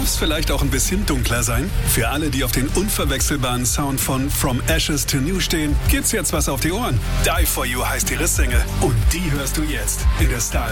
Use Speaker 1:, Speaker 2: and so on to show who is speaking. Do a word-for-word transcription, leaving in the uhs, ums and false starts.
Speaker 1: Darf's vielleicht auch ein bisschen dunkler sein? Für alle, die auf den unverwechselbaren Sound von From Ashes to New stehen, gibt's jetzt was auf die Ohren. Die For You heißt ihre Single und die hörst du jetzt in der Star